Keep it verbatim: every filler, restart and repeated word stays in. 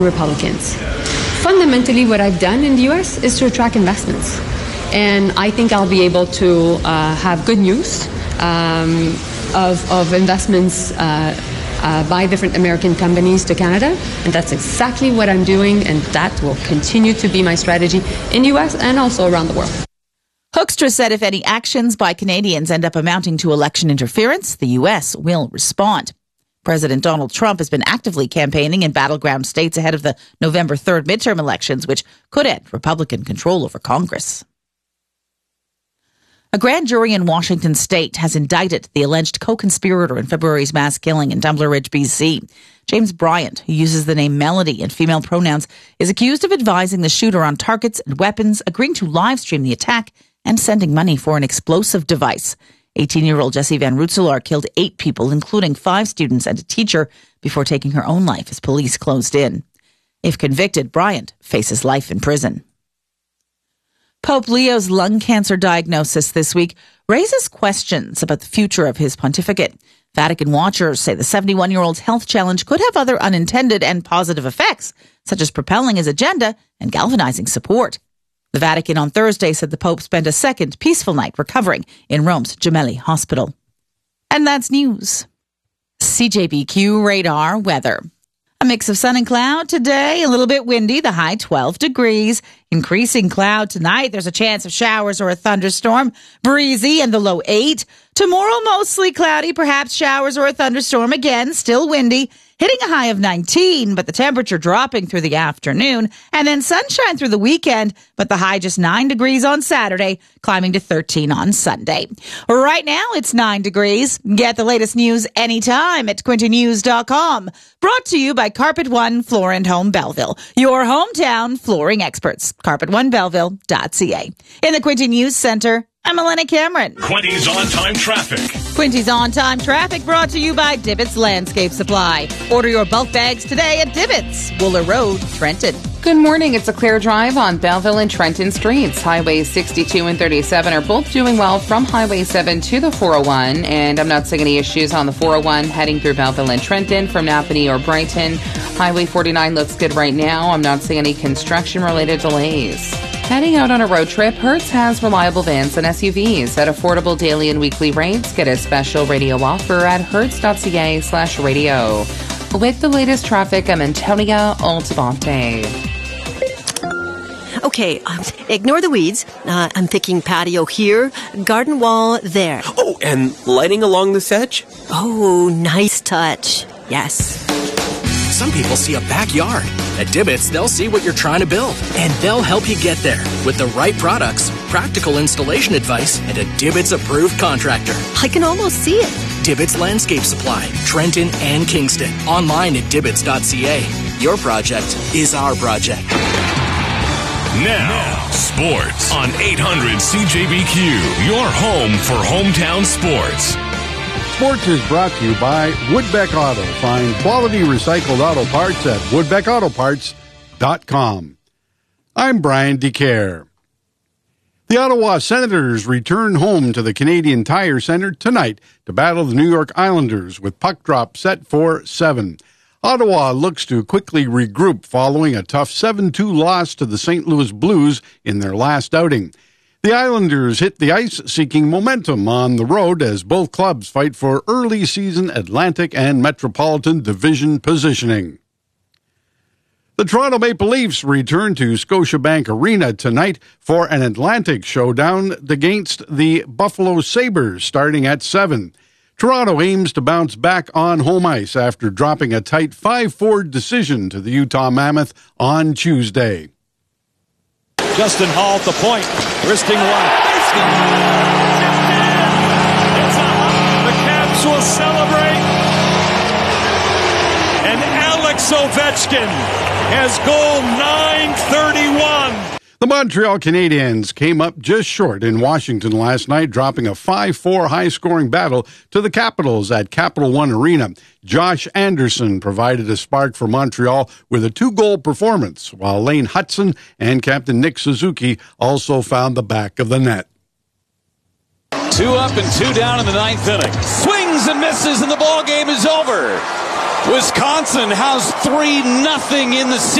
Republicans. Fundamentally, what I've done in the U S is to attract investments. And I think I'll be able to uh, have good news um, of, of investments uh, uh, by different American companies to Canada. And that's exactly what I'm doing, and that will continue to be my strategy in the U S and also around the world. Hoekstra said if any actions by Canadians end up amounting to election interference, the U S will respond. President Donald Trump has been actively campaigning in battleground states ahead of the November third midterm elections, which could end Republican control over Congress. A grand jury in Washington state has indicted the alleged co-conspirator in February's mass killing in Tumbler Ridge, B C. James Bryant, who uses the name Melody and female pronouns, is accused of advising the shooter on targets and weapons, agreeing to live stream the attack, and sending money for an explosive device. eighteen-year-old Jessie Van Rootselaar killed eight people, including five students and a teacher, before taking her own life as police closed in. If convicted, Bryant faces life in prison. Pope Leo's lung cancer diagnosis this week raises questions about the future of his pontificate. Vatican watchers say the seventy-one-year-old's health challenge could have other unintended and positive effects, such as propelling his agenda and galvanizing support. The Vatican on Thursday said the Pope spent a second peaceful night recovering in Rome's Gemelli Hospital. And that's news. C J B Q radar weather. A mix of sun and cloud today, a little bit windy, the high twelve degrees. Increasing cloud tonight, there's a chance of showers or a thunderstorm. Breezy and the low eight. Tomorrow, mostly cloudy, perhaps showers or a thunderstorm again, still windy. Hitting a high of nineteen, but the temperature dropping through the afternoon. And then sunshine through the weekend, but the high just nine degrees on Saturday, climbing to thirteen on Sunday. Right now, it's nine degrees. Get the latest news anytime at Quinte News dot com. Brought to you by Carpet One Floor and Home Belleville, your hometown flooring experts. carpet one belleville dot c a. In the Quinte News Center, I'm Elena Cameron. Quinte's on-time traffic. Quinte's on-time traffic brought to you by Dibbits Landscape Supply. Order your bulk bags today at Dibbits, Wooler Road, Trenton. Good morning. It's a clear drive on Belleville and Trenton streets. Highways sixty-two and thirty-seven are both doing well from Highway seven to the four oh one. And I'm not seeing any issues on the four oh one heading through Belleville and Trenton from Napanee or Brighton. Highway forty-nine looks good right now. I'm not seeing any construction-related delays. Heading out on a road trip, Hertz has reliable vans and S U Vs at affordable daily and weekly rates. Get a special radio offer at hertz.ca slash radio. With the latest traffic, I'm Antonia Altabante. Okay, um, ignore the weeds. Uh, I'm thinking patio here, garden wall there. Oh, and lighting along this edge? Oh, nice touch. Yes. Some people see a backyard. At Dibbits, they'll see what you're trying to build, and they'll help you get there with the right products, practical installation advice, and a Dibbits-approved contractor. I can almost see it. Dibbits Landscape Supply, Trenton and Kingston. Online at dibbits dot c a. Your project is our project. Now, sports on eight hundred C J B Q, your home for hometown sports. Sports is brought to you by Woodbeck Auto. Find quality recycled auto parts at woodbeck auto parts dot com. I'm Brian DeCare. The Ottawa Senators return home to the Canadian Tire Centre tonight to battle the New York Islanders with puck drop set for seven. Ottawa looks to quickly regroup following a tough seven two loss to the Saint Louis Blues in their last outing. The Islanders hit the ice seeking momentum on the road as both clubs fight for early season Atlantic and Metropolitan Division positioning. The Toronto Maple Leafs return to Scotiabank Arena tonight for an Atlantic showdown against the Buffalo Sabres starting at seven. Toronto aims to bounce back on home ice after dropping a tight five four decision to the Utah Mammoth on Tuesday. Justin Hall at the point, wristing one. It's a, the Caps will celebrate. And Alex Ovechkin has goal nine thirty-one. The Montreal Canadiens came up just short in Washington last night, dropping a five four high-scoring battle to the Capitals at Capital One Arena. Josh Anderson provided a spark for Montreal with a two-goal performance, while Lane Hudson and Captain Nick Suzuki also found the back of the net. Two up and two down in the ninth inning. Swings and misses, and the ball game is over. Wisconsin has three nothing in the